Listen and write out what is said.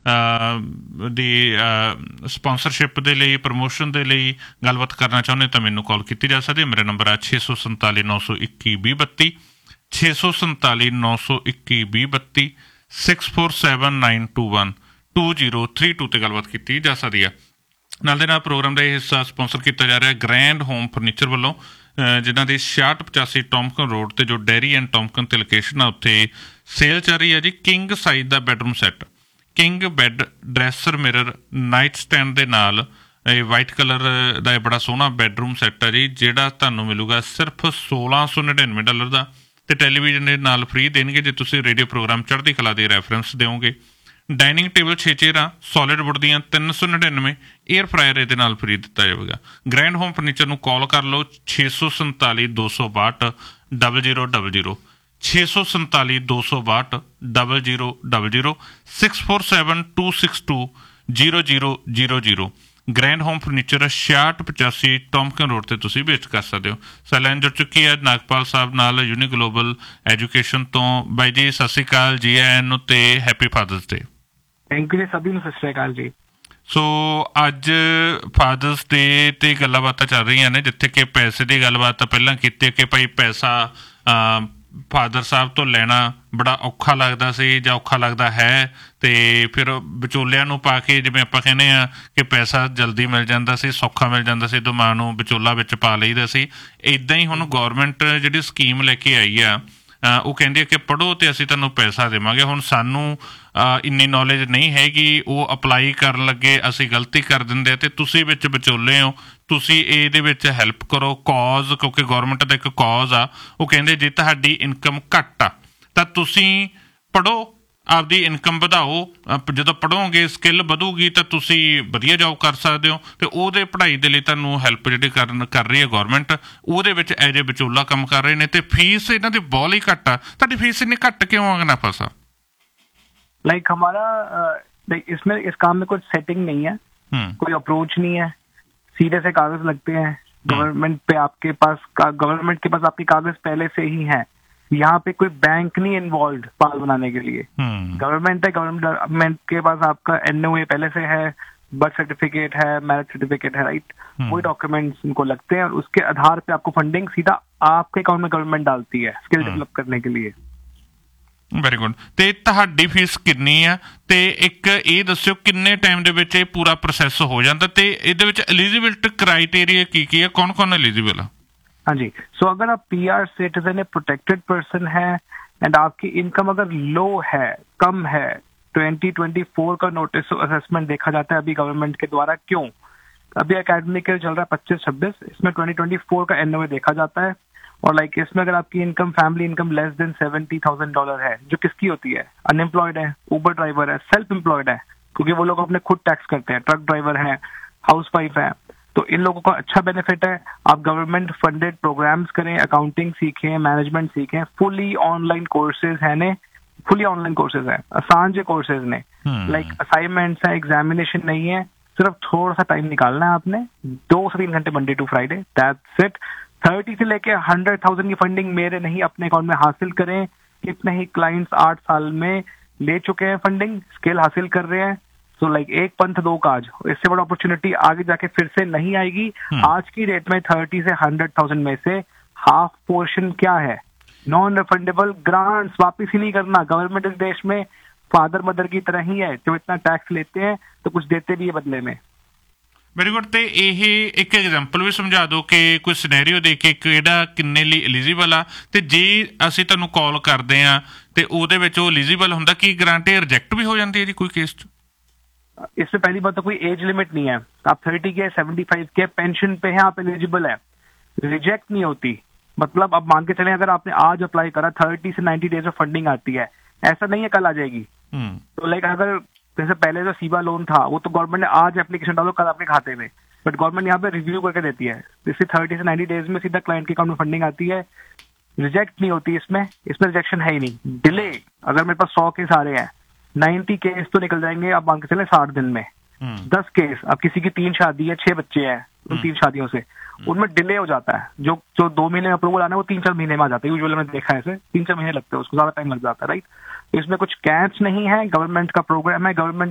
ਦੀ sponsorship ਦੇ ਲਈ, promotion ਦੇ ਲਈ ਗੱਲਬਾਤ ਕਰਨਾ ਚਾਹੁੰਦੇ ਤਾਂ ਮੈਨੂੰ ਕਾਲ ਕੀਤੀ ਜਾ ਸਕਦੀ ਹੈ। ਮੇਰਾ ਨੰਬਰ ਹੈ 647-921-2032, 647-921-2032, 6479212032 ਤੇ ਗੱਲਬਾਤ ਕੀਤੀ ਜਾ ਸਕਦੀ ਹੈ। ਨਾਲ ਦੇ ਨਾਲ ਪ੍ਰੋਗਰਾਮ ਦਾ ਇਹ ਹਿੱਸਾ ਸਪੋਂਸਰ ਕੀਤਾ ਜਾ ਰਿਹਾ ਗ੍ਰੈਂਡ ਹੋਮ ਫਰਨੀਚਰ ਵੱਲੋਂ, ਜਿਨ੍ਹਾਂ ਦੀ 6685 ਟੋਮਕਨ ਰੋਡ ਤੇ ਜੋ ਡੈਰੀ ਐਂਡ ਟੋਮਕਨ ਤੇ ਲੋਕੇਸ਼ਨ ਆ, ਉੱਥੇ ਸੇਲ ਚੱਲ ਰਹੀ ਹੈ ਜੀ। ਕਿੰਗ ਸਾਈਜ਼ ਦਾ bedroom set, king bed, dresser mirror, night stand ਦੇ ਨਾਲ ਇਹ ਵਾਈਟ ਕਲਰ ਦਾ ਇਹ ਬੜਾ ਸੋਹਣਾ ਬੈਡਰੂਮ ਸੈੱਟ ਹੈ ਜੀ, ਜਿਹੜਾ ਤੁਹਾਨੂੰ ਮਿਲੂਗਾ ਸਿਰਫ $1699 ਦਾ। ਤੇ ਟੈਲੀਵਿਜ਼ਨ ਦੇ ਨਾਲ ਫ੍ਰੀ ਦੇਣਗੇ ਜੇ ਤੁਸੀਂ ਰੇਡੀਓ ਪ੍ਰੋਗਰਾਮ ਚੜ੍ਹਦੀ ਕਲਾ ਦੇ ਰੈਫਰੈਂਸ ਦਿਓਗੇ। ਡਾਈਨਿੰਗ ਟੇਬਲ 6 ਚੇਅਰਾਂ ਸੋਲਿਡ ਵੁੱਡ ਦੀਆਂ 399, ਏਅਰ ਫਰਾਇਰ ਇਹਦੇ ਨਾਲ ਫ੍ਰੀ ਦਿੱਤਾ ਜਾਵੇਗਾ। ਗ੍ਰੈਂਡ ਹੋਮ ਫਰਨੀਚਰ ਨੂੰ ਕਾਲ ਕਰ ਲਓ 647-262-0000, 647-262-0000, 6472620000। ਗ੍ਰੈਂਡ ਹੋਮ ਫਰਨੀਚਰ 6685 ਟੋਮਕਨ ਰੋਡ ਤੇ ਤੁਸੀਂ ਵਿਜ਼ਿਟ ਕਰ ਸਕਦੇ ਹੋ। ਸੈਲਾਨ ਜੁੜ ਚੁੱਕੀ ਹੈ ਨਾਗਪਾਲ ਸਾਹਿਬ ਨਾਲ ਯੂਨੀ ਗਲੋਬਲ ਐਜੂਕੇਸ਼ਨ ਤੋਂ। ਬਾਈ ਜੀ ਸਤਿ ਸ਼੍ਰੀ ਅਕਾਲ, ਜੀ ਆਇਆਂ ਨੂੰ ਤੇ happy fathers day. Thank you ਜੀ, ਸਭੀ ਨੂੰ ਸਤਿ ਸ਼੍ਰੀ ਅਕਾਲ ਜੀ। ਸੋ ਅੱਜ ਫਾਦਰਸ ਡੇ ਤੇ ਗੱਲਾਂ ਬਾਤਾਂ ਚੱਲ ਰਹੀਆਂ ਨੇ, ਜਿੱਥੇ ਕਿ ਪੈਸੇ ਦੀ ਗੱਲਬਾਤ ਤਾਂ ਪਹਿਲਾਂ ਕੀਤੀ ਕਿ ਭਾਈ ਪੈਸਾ ਫਾਦਰ ਸਾਹਿਬ ਤੋਂ ਲੈਣਾ ਬੜਾ ਔਖਾ ਲੱਗਦਾ ਸੀ ਜਾਂ ਔਖਾ ਲੱਗਦਾ ਹੈ, ਤੇ ਫਿਰ ਵਿਚੋਲਿਆਂ ਨੂੰ ਪਾ ਕੇ, ਜਿਵੇਂ ਆਪਾਂ ਕਹਿੰਦੇ ਆ ਕਿ ਪੈਸਾ ਜਲਦੀ ਮਿਲ ਜਾਂਦਾ ਸੀ, ਸੌਖਾ ਮਿਲ ਜਾਂਦਾ ਸੀ, ਤਾਂ ਮਾਂ ਨੂੰ ਵਿਚੋਲਾ ਵਿੱਚ ਪਾ ਲਈਦਾ ਸੀ। ਇੱਦਾਂ ਹੀ ਹੁਣ ਗੌਰਮੈਂਟ ਜਿਹੜੀ ਸਕੀਮ ਲੈ ਕੇ ਆਈ ਆ, ਉਹ ਕਹਿੰਦੀ ਹੈ ਕਿ ਪੜ੍ਹੋ ਤੇ ਅਸੀਂ ਤੁਹਾਨੂੰ ਪੈਸਾ ਦੇਵਾਂਗੇ। ਹੁਣ ਸਾਨੂੰ ਇੰਨੀ ਨੌਲੇਜ ਨਹੀਂ ਹੈਗੀ, ਉਹ ਅਪਲਾਈ ਕਰਨ ਲੱਗੇ ਅਸੀਂ ਗਲਤੀ ਕਰ ਦਿੰਦੇ ਆ, ਤੇ ਤੁਸੀਂ ਵਿੱਚ ਵਿਚੋਲੇ ਹੋ, ਤੁਸੀਂ ਇਹਦੇ ਵਿੱਚ ਹੈਲਪ ਕਰੋ। ਕੌਜ਼, ਕਿਉਂਕਿ ਗੌਰਮੈਂਟ ਦਾ ਇੱਕ ਕੌਜ਼ ਆ, ਉਹ ਕਹਿੰਦੇ ਜੇ ਤੁਹਾਡੀ ਇਨਕਮ ਘੱਟ ਆ ਤਾਂ ਤੁਸੀਂ ਪੜ੍ਹੋ, ਆਪਦੀ ਇਨਕਮ ਵਧਾਓ। ਜਦੋਂ ਪੜ੍ਹੋਗੇ ਸਕਿੱਲ ਵਧੂਗੀ ਤਾਂ ਤੁਸੀਂ ਵਧੀਆ ਜੋਬ ਕਰ ਸਕਦੇ ਹੋ, ਤੇ ਉਹਦੇ ਪੜ੍ਹਾਈ ਦੇ ਲਈ ਤੁਹਾਨੂੰ ਹੈਲਪ ਜਿਹੜੀ ਕਰ ਰਹੀ ਹੈ ਗੌਰਮੈਂਟ, ਉਹਦੇ ਵਿੱਚ ਐਜ ਏ ਵਿਚੋਲਾ ਕੰਮ ਕਰ ਰਹੇ ਨੇ। ਤੇ ਫੀਸ ਇਹਨਾਂ ਦੀ ਬਹੁਤ ਹੀ ਘੱਟ ਆ। ਤੁਹਾਡੀ ਫੀਸ ਇੰਨੀ घट क्यों है नाफा साहब? लाइक हमारा इसमें इस काम में कुछ सेटिंग नहीं है, कोई अप्रोच नहीं है, सीधे से कागज लगते हैं। गवर्नमेंट पे आपके पास गवर्नमेंट के पास आपके कागज पहले से ही है। यहाँ पे कोई बैंक नहीं इन्वॉल्व पास बनाने के लिए। गवर्नमेंट है, गवर्नमेंट के पास आपका एनओए पहले से है, बर्थ सर्टिफिकेट है, मैरिज सर्टिफिकेट है, राइट। वही डॉक्यूमेंट्स इनको लगते हैं और उसके आधार पे आपको फंडिंग सीधा आपके अकाउंट में गवर्नमेंट डालती है स्किल डेवलप करने के लिए। Very good. ਤੇ ਤੁਹਾਡੀ ਫੀਸ ਕਿੰਨੀ ਆ, ਤੇ ਇੱਕ ਇਹ ਦੱਸਿਓ ਕਿੰਨੇ ਟਾਈਮ ਦੇ ਵਿੱਚ ਇਹ ਪੂਰਾ ਪ੍ਰੋਸੈਸ ਹੋ ਜਾਂਦਾ, ਤੇ ਇਹਦੇ ਵਿੱਚ ਐਲੀਜੀਬਿਲਟੀ ਕ੍ਰਾਈਟੇਰੀਆ ਕੀ ਹੈ, कौन कौन एलिजिबल है? हाँ जी, सो अगर आप PR सिटीजन है, प्रोटेक्टेड पर्सन है, एंड आपकी इनकम अगर लो है, कम है, 2024 का नोटिस असेसमेंट देखा जाता है अभी गवर्नमेंट के द्वारा। क्यों? अभी एकेडमिक ईयर चल रहा है 25-26, इसमें 2024 का एनओए देखा जाता है। और लाइक इसमें अगर आपकी income, family income less than $70,000 है, जो किसकी होती है, अनएम्प्लॉयड है, ऊबर ड्राइवर है, सेल्फ एम्प्लॉयड है, क्योंकि वो लोग अपने खुद टैक्स करते हैं, ट्रक ड्राइवर है, हाउस वाइफ है, तो इन लोगों का अच्छा बेनिफिट है। आप गवर्नमेंट फंडेड प्रोग्राम्स करें, अकाउंटिंग सीखें, मैनेजमेंट सीखें, फुली ऑनलाइन कोर्सेज है ने, फुली ऑनलाइन कोर्सेज है, आसान जो कोर्सेज ने, लाइक असाइनमेंट्स है, एग्जामिनेशन नहीं है, सिर्फ थोड़ा सा टाइम निकालना है आपने, 2 से 3 घंटे Monday to Friday, that's it. 30 से लेके 100,000 की फंडिंग मेरे नहीं अपने अकाउंट में हासिल करें। कितने ही क्लाइंट्स 8 साल में ले चुके हैं फंडिंग, स्किल हासिल कर रहे हैं। सो लाइक एक पंथ दो काज, इससे बड़ा अपॉर्चुनिटी आगे जाके फिर से नहीं आएगी। आज की डेट में 30 से 100,000 में से हाफ पोर्शन क्या है, नॉन रिफंडेबल ग्रांट्स, वापिस ही नहीं करना। गवर्नमेंट इस देश में फादर मदर की तरह ही है, जो इतना टैक्स लेते हैं तो कुछ देते भी है बदले में। Very good. ਤੇ ਇਹ ਇੱਕ ਐਗਜ਼ਾਮਪਲ ਵੀ ਸਮਝਾ ਦਿਓ ਕਿ ਕੋਈ ਸਿਨੈਰੀਓ ਦੇ ਕੇ ਕਿਹੜਾ ਕਿੰਨੇ ਲਈ ਐਲੀਜੀਬਲ ਆ, ਤੇ ਜੇ ਅਸੀਂ ਤੁਹਾਨੂੰ ਕਾਲ ਕਰਦੇ ਆ ਤੇ ਉਹਦੇ ਵਿੱਚ ਉਹ ਐਲੀਜੀਬਲ ਹੁੰਦਾ, ਕੀ ਗਰੰਟੀ ਰਿਜੈਕਟ ਵੀ ਹੋ ਜਾਂਦੀ ਹੈ ਜੀ ਕੋਈ केस? इससे पहली बात तो कोई एज लिमिट नहीं है। आप 30 के 75 के पेंशन पे हैं, आप एलिजिबल है, रिजेक्ट नहीं होती। मतलब अब मान के चले अगर आपने आज अप्लाई करा, 30 से 90 डेज में फंडिंग आती है, ऐसा नहीं है कल आ जाएगी। तो लाइक अगर जैसे पहले जो सीबा लोन था, वो तो गवर्नमेंट ने आज एप्लीकेशन डालो कल आपके खाते में, बट गवर्नमेंट यहाँ पे रिव्यू करके देती है। इससे 30 से 90 डेज में सीधा क्लाइंट के अकाउंट में फंडिंग आती है, रिजेक्ट नहीं होती। इसमें रिजेक्शन है ही नहीं। डिले, अगर मेरे पास 100 केस आ रहे हैं, 90 केस तो निकल जाएंगे आप मान के चले 60 दिन में। 10 केस, अब किसी की 3 शादी है, 6 बच्चे हैं, उन 3 शादियों से उनमें डिले हो जाता है। जो 2 महीने में अप्रूवल आना है, वो 3-4 महीने में आ जाता है। यूजुअली मैंने देखा है ऐसे 3-4 महीने लगते हैं, उसको ज्यादा टाइम लग जाता है, राइट। इसमें कुछ कैच नहीं है, गवर्नमेंट का प्रोग्राम है, गवर्नमेंट